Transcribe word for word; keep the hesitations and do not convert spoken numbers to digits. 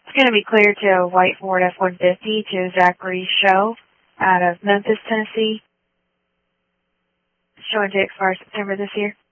It's going to be cleared to a white Ford F one fifty to Zachary Show out of Memphis, Tennessee. Showing to expire September this year.